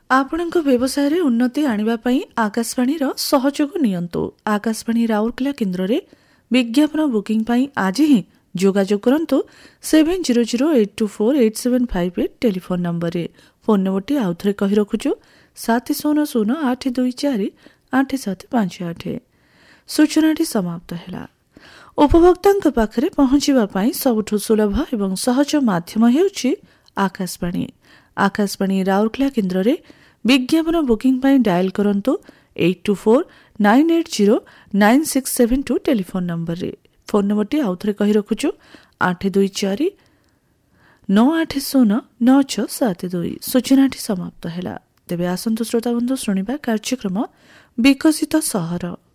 ଆପଣଙ୍କ ବ୍ୟବସାୟରେ ଉନ୍ନତି ଆଣିବା ପାଇଁ ଆକାଶବାଣୀର ସହଯୋଗ ନିଅନ୍ତୁ। ଆକାଶବାଣୀ ରାଉରକେଲା କେନ୍ଦ୍ରରେ ବିଜ୍ଞାପନ ବୁକିଂ ପାଇଁ ଆଜି ହିଁ ଯୋଗାଯୋଗ କରନ୍ତୁ 7008248758 ଟେଲିଫୋନ୍ ନମ୍ବରରେ। ଫୋନ୍ ନମ୍ବରଟି ଆଉଥରେ କହି ରଖୁଛୁ 7008248758। ସୂଚନାଟି ସମାପ୍ତ ହେଲା। ଉପଭୋକ୍ତାଙ୍କ ପାଖରେ ପହଞ୍ଚିବା ପାଇଁ ସବୁଠୁ ସୁଲଭ ଏବଂ ସହଜ ମାଧ୍ୟମ ହେଉଛି ଆକାଶବାଣୀ। ଆକାଶବାଣୀ ରାଉରକେଲା କେନ୍ଦ୍ରରେ ବିଜ୍ଞାପନ ବୁକିଂ ପାଇଁ ଡାଏଲ୍ କରନ୍ତୁ 8249809672 ଟେଲିଫୋନ୍ ନମ୍ବରରେ। ଫୋନ୍ ନମ୍ବରଟି ଆଉଥରେ କହି ରଖୁଛୁ 8249809672। ସୂଚନାଟି ସମାପ୍ତ ହେଲା। ତେବେ ଆସନ୍ତୁ ଶ୍ରୋତାବନ୍ଧୁ ଶୁଣିବା କାର୍ଯ୍ୟକ୍ରମ ବିକଶିତ ସହର।